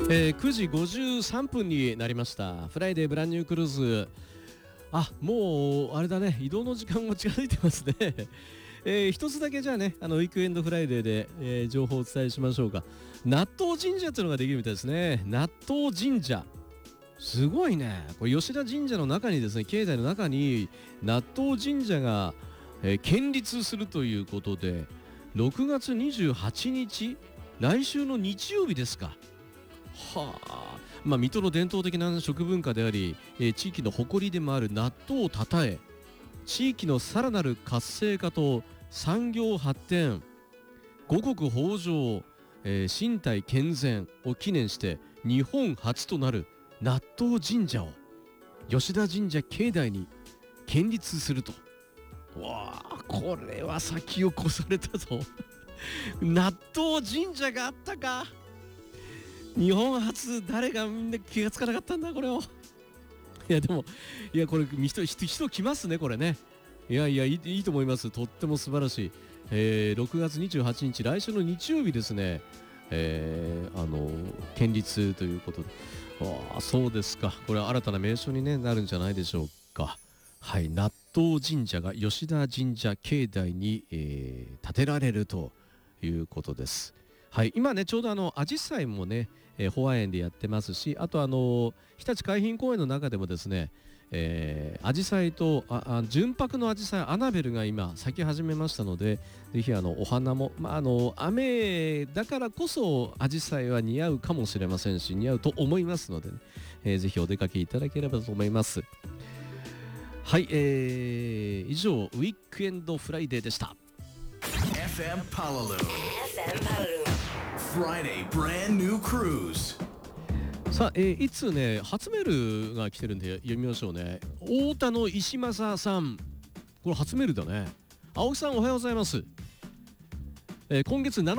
9時53分になりました。フライデーブランニュークルーズ。もうあれだね、移動の時間も近づいてますね。一つだけじゃあね、ウィークエンドフライデーで、情報をお伝えしましょうか。納豆神社っていうのができるみたいですね。納豆神社、すごいね。これ吉田神社の中にですね、境内の中に納豆神社が、建立するということで、6月28日、来週の日曜日ですか。水戸の伝統的な食文化であり、地域の誇りでもある納豆をたたえ、地域のさらなる活性化と産業発展、五穀豊穣、身体健全を記念して日本初となる納豆神社を吉田神社境内に建立すると。わあ、これは先を越されたぞ納豆神社があったか。日本初、誰がみんな気がつかなかったんだこれを。いやでも、いやこれ人来ますねこれね。いいと思います。とっても素晴らしい。6月28日、来週の日曜日ですね。建立ということで、そうですか。これは新たな名所に、なるんじゃないでしょうか。はい、納豆神社が吉田神社境内に、建てられるということです。はい、今ねちょうど紫陽花もね、保和園でやってますし、あと日立海浜公園の中でもですね、紫陽花と純白の紫陽花アナベルが今咲き始めましたので、ぜひお花も、雨だからこそ紫陽花は似合うかもしれませんし、似合うと思いますのでね、ぜひお出かけいただければと思います。はい、以上ウィークエンドフライデーでした。 FM Palalo Friday Brand New Cruise。 さあ、いつね初メールが来てるんで読みましょうね。太田の石正さん、これ初メールだね。青木さんおはようございます。今月